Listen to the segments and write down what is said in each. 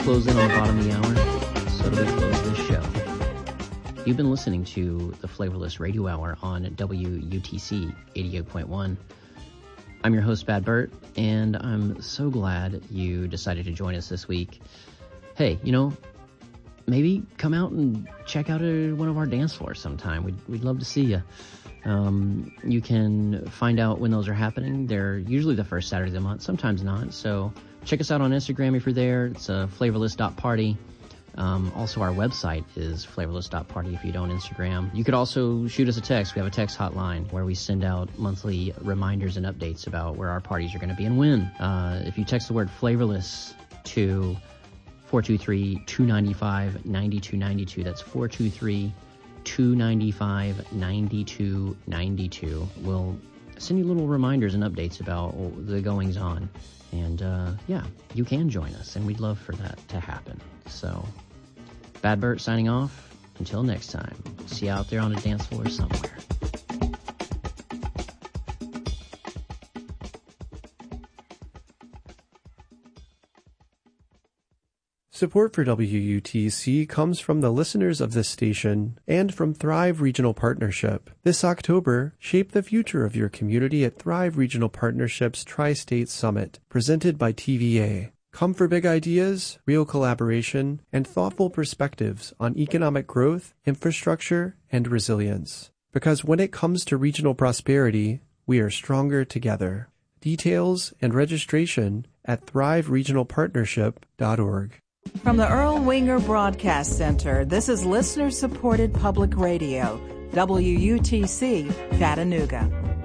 Close in on the bottom of the hour, so do we close this show. You've been listening to the Flavorless Radio Hour on WUTC 88.1. I'm your host, Bad Bert, and I'm so glad you decided to join us this week. Hey, maybe come out and check out one of our dance floors sometime. We'd love to see you. You can find out when those are happening. They're usually the first Saturday of the month, sometimes not. So check us out on Instagram if you're there. It's flavorless.party. Also, our website is flavorless.party if you don't Instagram. You could also shoot us a text. We have a text hotline where we send out monthly reminders and updates about where our parties are going to be and when. If you text the word flavorless to 423-295-9292, that's 423-295-9292. We'll send you little reminders and updates about the goings on. And, you can join us, and we'd love for that to happen. So, Bad Bert signing off. Until next time, see you out there on a dance floor somewhere. Support for WUTC comes from the listeners of this station and from Thrive Regional Partnership. This October, shape the future of your community at Thrive Regional Partnership's Tri-State Summit, presented by TVA. Come for big ideas, real collaboration, and thoughtful perspectives on economic growth, infrastructure, and resilience. Because when it comes to regional prosperity, we are stronger together. Details and registration at thriveregionalpartnership.org. From the Earl Winger Broadcast Center, this is listener-supported public radio, WUTC, Chattanooga.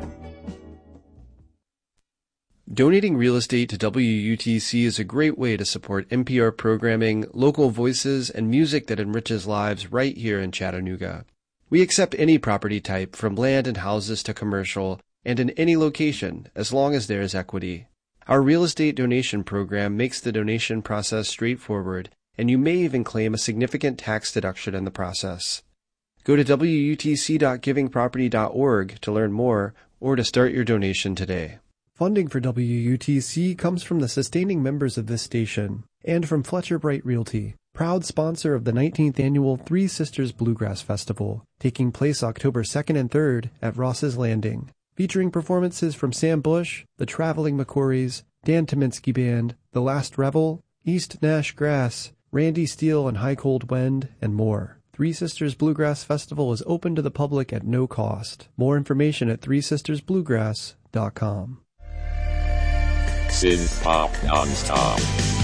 Donating real estate to WUTC is a great way to support NPR programming, local voices, and music that enriches lives right here in Chattanooga. We accept any property type, from land and houses to commercial, and in any location, as long as there is equity. Our real estate donation program makes the donation process straightforward, and you may even claim a significant tax deduction in the process. Go to wutc.givingproperty.org to learn more or to start your donation today. Funding for WUTC comes from the sustaining members of this station and from Fletcher Bright Realty, proud sponsor of the 19th Annual Three Sisters Bluegrass Festival, taking place October 2nd and 3rd at Ross's Landing. Featuring performances from Sam Bush, the Traveling McCourys, Dan Tominski Band, The Last Revel, East Nash Grass, Randy Steele and High Cold Wind, and more. Three Sisters Bluegrass Festival is open to the public at no cost. More information at threesistersbluegrass.com. Synth Pop Non-Stop.